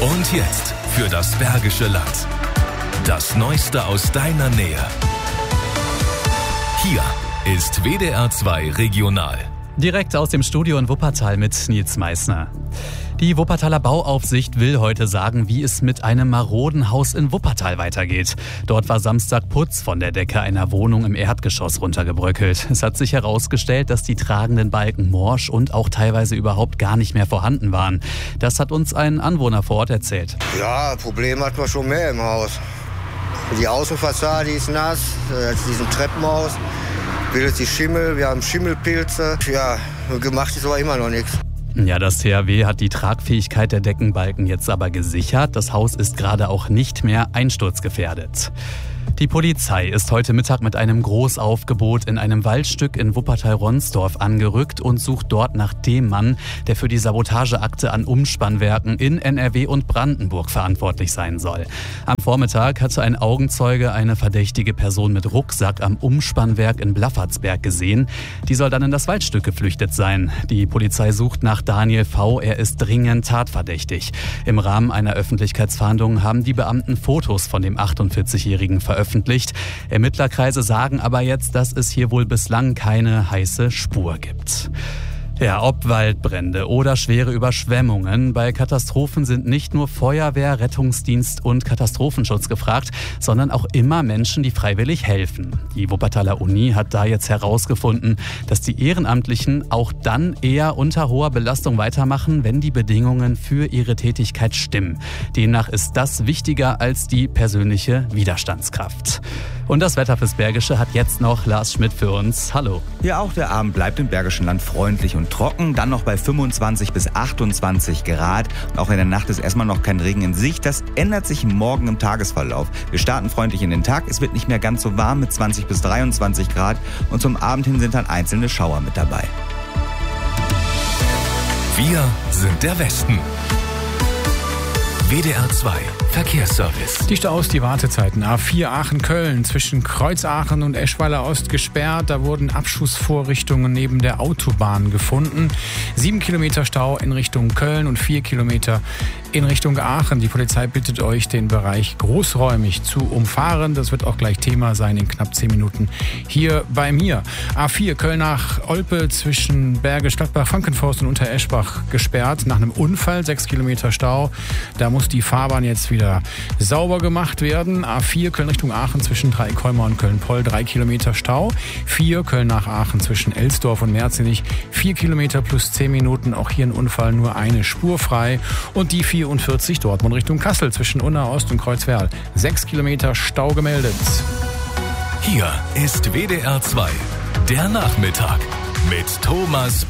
Und jetzt für das Bergische Land. Das Neueste aus deiner Nähe. Hier ist WDR 2 Regional. Direkt aus dem Studio in Wuppertal mit Nils Meissner. Die Wuppertaler Bauaufsicht will heute sagen, wie es mit einem maroden Haus in Wuppertal weitergeht. Dort war Samstag Putz von der Decke einer Wohnung im Erdgeschoss runtergebröckelt. Es hat sich herausgestellt, dass die tragenden Balken morsch und auch teilweise überhaupt gar nicht mehr vorhanden waren. Das hat uns ein Anwohner vor Ort erzählt. Ja, Probleme hat man schon mehr im Haus. Die Außenfassade ist nass, diesen Treppenhaus bildet sich Schimmel, wir haben Schimmelpilze. Ja, gemacht ist aber immer noch nichts. Ja, das THW hat die Tragfähigkeit der Deckenbalken jetzt aber gesichert. Das Haus ist gerade auch nicht mehr einsturzgefährdet. Die Polizei ist heute Mittag mit einem Großaufgebot in einem Waldstück in Wuppertal-Ronsdorf angerückt und sucht dort nach dem Mann, der für die Sabotageakte an Umspannwerken in NRW und Brandenburg verantwortlich sein soll. Am Vormittag hatte ein Augenzeuge eine verdächtige Person mit Rucksack am Umspannwerk in Blaffertsberg gesehen. Die soll dann in das Waldstück geflüchtet sein. Die Polizei sucht nach Daniel V. Er ist dringend tatverdächtig. Im Rahmen einer Öffentlichkeitsfahndung haben die Beamten Fotos von dem 48-Jährigen veröffentlicht. Ermittlerkreise sagen aber jetzt, dass es hier wohl bislang keine heiße Spur gibt. Ja, ob Waldbrände oder schwere Überschwemmungen, bei Katastrophen sind nicht nur Feuerwehr, Rettungsdienst und Katastrophenschutz gefragt, sondern auch immer Menschen, die freiwillig helfen. Die Wuppertaler Uni hat da jetzt herausgefunden, dass die Ehrenamtlichen auch dann eher unter hoher Belastung weitermachen, wenn die Bedingungen für ihre Tätigkeit stimmen. Demnach ist das wichtiger als die persönliche Widerstandskraft. Und das Wetter fürs Bergische hat jetzt noch Lars Schmidt für uns. Hallo. Ja, auch der Abend bleibt im Bergischen Land freundlich und trocken, dann noch bei 25 bis 28 Grad. Und auch in der Nacht ist erstmal noch kein Regen in Sicht. Das ändert sich morgen im Tagesverlauf. Wir starten freundlich in den Tag. Es wird nicht mehr ganz so warm mit 20 bis 23 Grad. Und zum Abend hin sind dann einzelne Schauer mit dabei. Wir sind der Westen. WDR 2 Verkehrsservice. Die Staus, die Wartezeiten. A4 Aachen-Köln zwischen Kreuzaachen und Eschweiler Ost gesperrt. Da wurden Abschussvorrichtungen neben der Autobahn gefunden. 7 Kilometer Stau in Richtung Köln und 4 Kilometer in Richtung Aachen. Die Polizei bittet euch, den Bereich großräumig zu umfahren. Das wird auch gleich Thema sein in knapp 10 Minuten hier bei mir. A4 Köln nach Olpe zwischen Bergisch Gladbach, Frankenforst und Untereschbach gesperrt. Nach einem Unfall 6 Kilometer Stau. Da muss die Fahrbahn jetzt wieder sauber gemacht werden. A4 Köln Richtung Aachen zwischen Dreikolmer und Köln-Poll 3 Kilometer Stau. 4 Köln nach Aachen zwischen Elsdorf und Merzenich 4 Kilometer plus 10 Minuten. Auch hier ein Unfall, nur eine Spur frei. Und die 44 Dortmund Richtung Kassel zwischen Unna Ost und Kreuzwerl 6 Kilometer Stau gemeldet. Hier ist WDR 2, der Nachmittag mit Thomas